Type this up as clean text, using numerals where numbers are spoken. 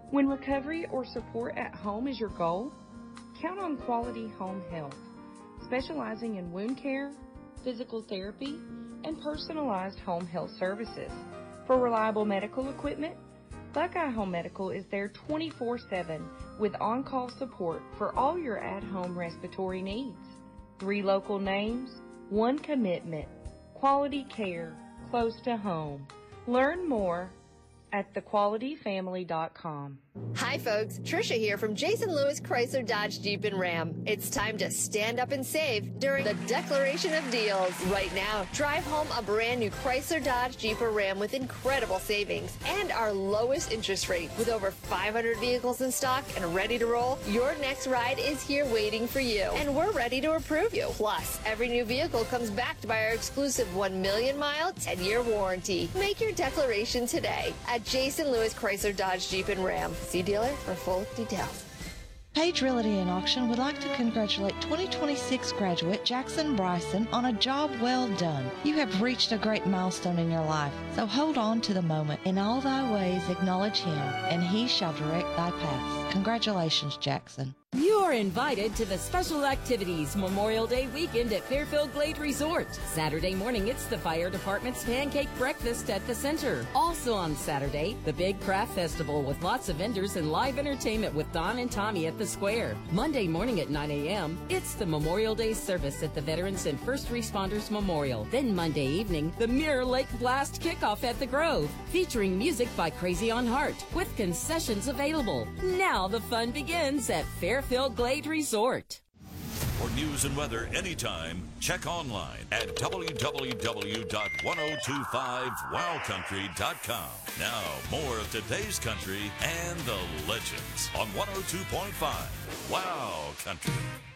When recovery or support at home is your goal, count on Quality Home Health, specializing in wound care, physical therapy, and personalized home health services. For reliable medical equipment, Buckeye Home Medical is there 24/7 with on-call support for all your at-home respiratory needs. 3 local names, 1 commitment, quality care close to home. Learn more at thequalityfamily.com. Hi folks, Trisha here from Jason Lewis Chrysler Dodge Jeep and Ram. It's time to stand up and save during the Declaration of Deals. Right now, drive home a brand new Chrysler Dodge Jeep or Ram with incredible savings and our lowest interest rate. With over 500 vehicles in stock and ready to roll, your next ride is here waiting for you, and we're ready to approve you. Plus, every new vehicle comes backed by our exclusive 1 million mile, 10-year warranty. Make your declaration today at Jason Lewis Chrysler Dodge Jeep and Ram. See dealer for full details. Page Realty and Auction would like to congratulate 2026 graduate Jackson Bryson on a job well done. You have reached a great milestone in your life, so hold on to the moment. In all thy ways acknowledge him, and he shall direct thy paths. Congratulations, Jackson. You're invited to the Special Activities Memorial Day weekend at Fairfield Glade Resort. Saturday morning, it's the fire department's pancake breakfast at the center. Also on Saturday, the Big Craft Festival with lots of vendors and live entertainment with Don and Tommy at the square. Monday morning at 9 a.m., it's the Memorial Day service at the Veterans and First Responders Memorial. Then Monday evening, the Mirror Lake Blast kickoff at the Grove, featuring music by Crazy on Heart with concessions available. Now the fun begins at Fairfield Glade Resort. For news and weather anytime, check online at www.1025wowcountry.com. Now, more of today's country and the legends on 102.5 Wow Country.